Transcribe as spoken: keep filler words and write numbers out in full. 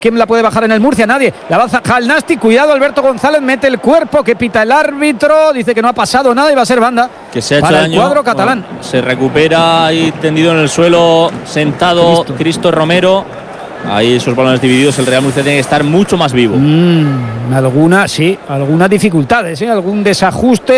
¿Quién la puede bajar en el Murcia? Nadie. La avanza Jalnasti. Cuidado, Alberto González mete el cuerpo que pita el árbitro. Dice que no ha pasado nada y va a ser banda que se ha hecho para daño. el cuadro catalán. Bueno, se recupera ahí tendido en el suelo, sentado Cristo, Cristo Romero. Ahí esos balones divididos. El Real Murcia tiene que estar mucho más vivo. Mm, alguna, sí, algunas dificultades, ¿eh? Algún desajuste.